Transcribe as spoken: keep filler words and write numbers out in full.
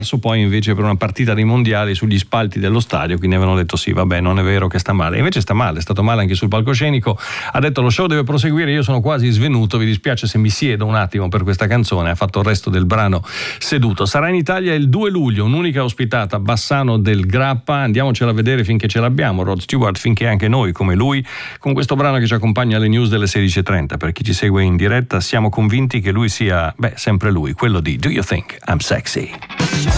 poi invece per una partita dei mondiali sugli spalti dello stadio, quindi avevano detto sì, vabbè, non è vero che sta male, invece sta male, è stato male anche sul palcoscenico. Ha detto lo show deve proseguire, io sono quasi svenuto, vi dispiace se mi siedo un attimo per questa canzone. Ha fatto il resto del brano seduto. Sarà in Italia il due luglio, un'unica ospitata, Bassano del Grappa, andiamocela a vedere finché ce l'abbiamo, Rod Stewart finché anche noi come lui, con questo brano che ci accompagna alle news delle sedici e trenta. Per chi ci segue in diretta, siamo convinti che lui sia, beh, sempre lui, quello di Do You Think I'm Sexy?